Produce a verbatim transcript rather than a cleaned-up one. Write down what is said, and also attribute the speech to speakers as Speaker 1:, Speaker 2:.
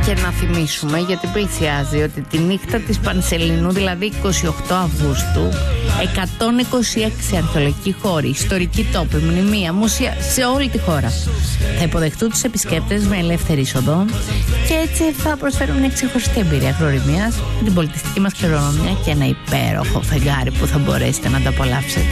Speaker 1: Και να θυμίσουμε, γιατί πλησιάζει, ότι τη νύχτα της Πανσελινού, δηλαδή εικοστή ογδόη Αυγούστου, εκατόν είκοσι έξι αρχαιολογικοί χώροι, ιστορικοί τόποι, μνημεία, μουσεία σε όλη τη χώρα θα υποδεχτούν τους επισκέπτες με ελεύθερη είσοδο και έτσι θα προσφέρουν μια ξεχωριστή εμπειρία γνωριμίας με την πολιτιστική μας κληρονομιά και ένα υπέροχο φεγγάρι που θα μπορέσετε να το απολαύσετε.